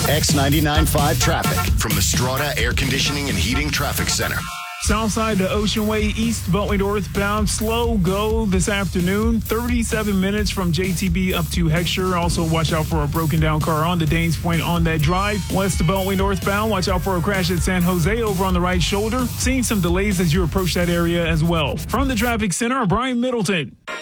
X99.5 traffic from the Strata Air Conditioning and Heating Traffic Center. Southside to Ocean Way, East Beltway northbound. Slow go this afternoon. 37 minutes from JTB up to Heckscher. Also, watch out for a broken down car on the Danes Point on that drive. West to Beltway northbound. Watch out for a crash at San Jose over on the right shoulder. Seeing some delays as you approach that area as well. From the traffic center, Brian Middleton.